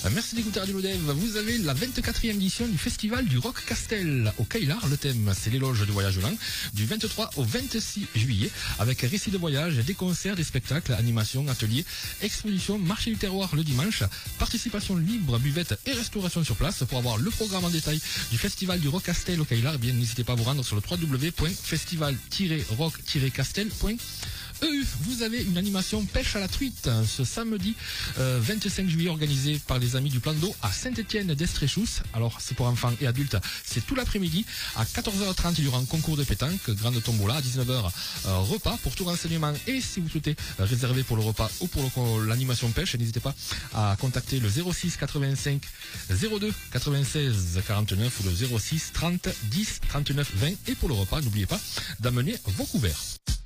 Merci d'écouter Radio Lodev. Vous avez la 24e édition du Festival du Rock Castel au Caillard. Le thème, c'est l'éloge de voyage lent du 23 au 26 juillet avec récits de voyage, des concerts, des spectacles, animations, ateliers, expositions, marché du terroir le dimanche, participation libre, buvette et restauration sur place. Pour avoir le programme en détail du Festival du Rock Castel au Caillard, n'hésitez pas à vous rendre sur le www.festival-rock-castel.eu. Vous avez une animation pêche à la truite ce samedi 25 juillet organisée par les amis du plan d'eau à Saint-Étienne d'Estréchous. Alors c'est pour enfants et adultes, c'est tout l'après-midi à 14h30 durant un concours de pétanque, grande tombola à 19h, repas pour tout renseignement. Et si vous souhaitez réserver pour le repas ou pour l'animation pêche, n'hésitez pas à contacter le 06 85 02 96 49 ou le 06 30 10 39 20. Et pour le repas, n'oubliez pas d'amener vos couverts.